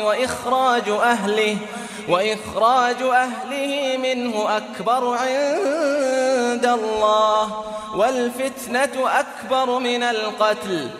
وإخراج أهله منه أكبر عند الله، والفتنة أكبر من القتل.